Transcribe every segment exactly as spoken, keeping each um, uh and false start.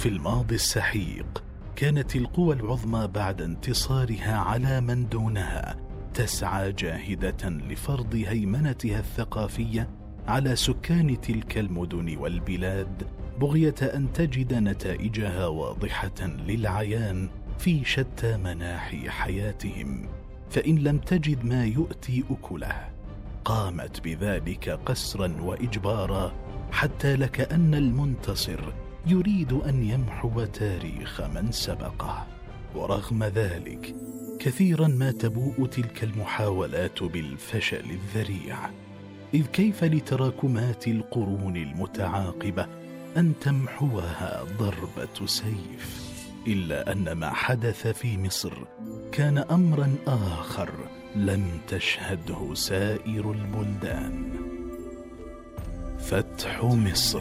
في الماضي السحيق كانت القوى العظمى بعد انتصارها على من دونها تسعى جاهدة لفرض هيمنتها الثقافية على سكان تلك المدن والبلاد، بغية أن تجد نتائجها واضحة للعيان في شتى مناحي حياتهم، فإن لم تجد ما يؤتي أكله قامت بذلك قسرا وإجبارا، حتى لكأن المنتصر يريد أن يمحو تاريخ من سبقه. ورغم ذلك كثيرا ما تبوء تلك المحاولات بالفشل الذريع، إذ كيف لتراكمات القرون المتعاقبة أن تمحوها ضربة سيف؟ إلا أن ما حدث في مصر كان أمرا آخر لم تشهده سائر البلدان. فتح مصر.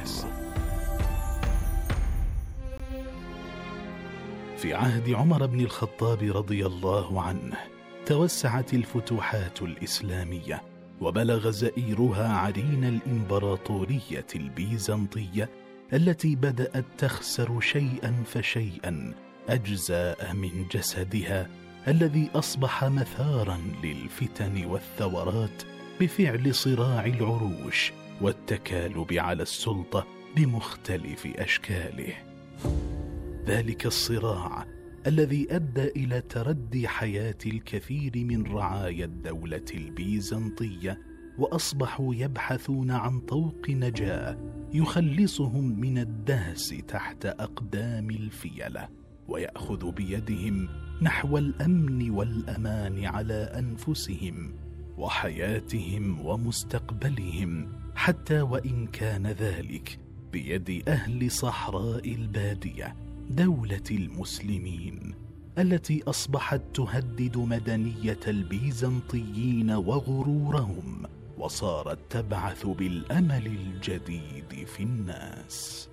في عهد عمر بن الخطاب رضي الله عنه توسعت الفتوحات الإسلامية، وبلغ زئيرها عرين الإمبراطورية البيزنطية التي بدأت تخسر شيئا فشيئا أجزاء من جسدها الذي أصبح مثارا للفتن والثورات بفعل صراع العروش والتكالب على السلطة بمختلف أشكاله. ذلك الصراع الذي أدى إلى تردي حياة الكثير من رعايا الدولة البيزنطية، وأصبحوا يبحثون عن طوق نجاة يخلصهم من الدهس تحت أقدام الفيلة، ويأخذ بيدهم نحو الأمن والأمان على أنفسهم وحياتهم ومستقبلهم، حتى وإن كان ذلك بيد أهل صحراء البادية، دولة المسلمين التي أصبحت تهدد مدنية البيزنطيين وغرورهم، وصارت تبعث بالأمل الجديد في الناس.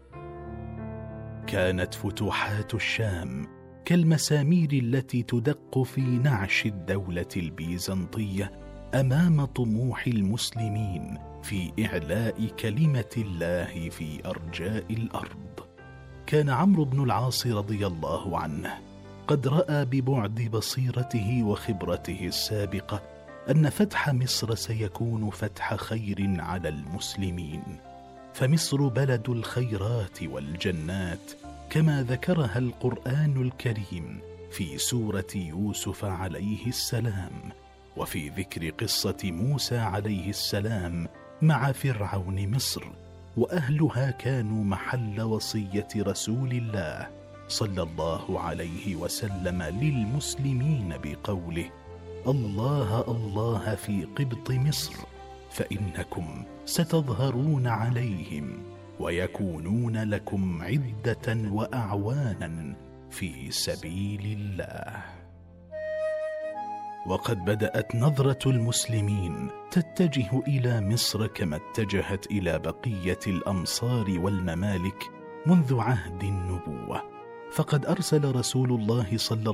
كانت فتوحات الشام كالمسامير التي تدق في نعش الدولة البيزنطية أمام طموح المسلمين في إعلاء كلمة الله في أرجاء الأرض. كان عمرو بن العاص رضي الله عنه قد رأى ببعد بصيرته وخبرته السابقة أن فتح مصر سيكون فتح خير على المسلمين، فمصر بلد الخيرات والجنات كما ذكرها القرآن الكريم في سورة يوسف عليه السلام، وفي ذكر قصة موسى عليه السلام مع فرعون مصر، وأهلها كانوا محل وصية رسول الله صلى الله عليه وسلم للمسلمين بقوله: الله الله في قبط مصر فإنكم ستظهرون عليهم ويكونون لكم عدة وأعوانا في سبيل الله. وقد بدأت نظرة المسلمين تتجه إلى مصر كما اتجهت إلى بقية الأمصار والممالك منذ عهد النبوة، فقد أرسل رسول الله صلى